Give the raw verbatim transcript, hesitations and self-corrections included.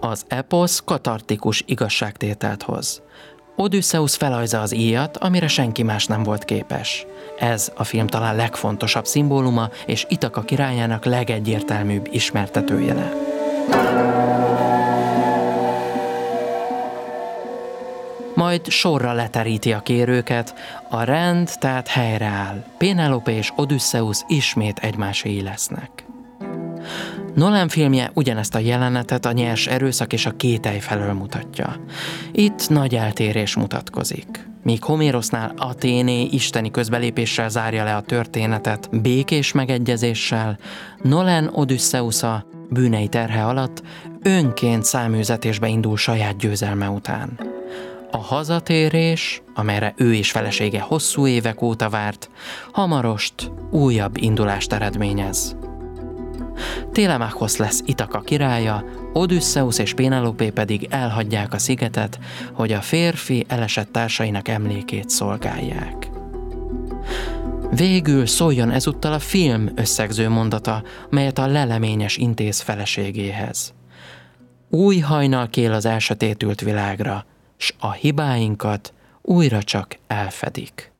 Az eposz katartikus igazságtételt hoz. Odüsszeusz felajza az íjat, amire senki más nem volt képes. Ez a film talán legfontosabb szimbóluma, és Ithaka királyának legegyértelműbb ismertetőjele. Majd sorra leteríti a kérőket, a rend tehát helyreáll. Pénelope és Odüsszeusz ismét egymáséi lesznek. Nolan filmje ugyanezt a jelenetet a nyers erőszak és a kételj felől mutatja. Itt nagy eltérés mutatkozik. Míg Homérosznál Athéné isteni közbelépéssel zárja le a történetet békés megegyezéssel, Nolan Odüsszeusza bűnei terhe alatt önként száműzetésbe indul saját győzelme után. A hazatérés, amelyre ő és felesége hosszú évek óta várt, hamarost újabb indulást eredményez. Télemákhosz lesz Ithaka királya, Odüsszeusz és Pénelope pedig elhagyják a szigetet, hogy a férfi elesett társainak emlékét szolgálják. Végül szóljon ezúttal a film összegző mondata, melyet a leleményes intéz feleségéhez. Új hajnal kél az elsötétült világra, s a hibáinkat újra csak elfedik.